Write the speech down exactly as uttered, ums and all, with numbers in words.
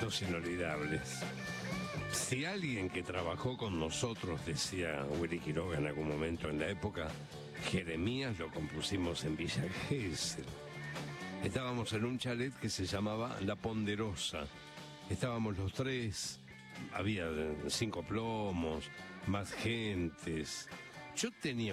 momentos inolvidables. Si alguien que trabajó con nosotros, decía Willy Quiroga en algún momento en la época, Jeremías lo compusimos en Villa Gesell. Estábamos en un chalet que se llamaba La Ponderosa. Estábamos los tres, había cinco plomos, más gentes. Yo tenía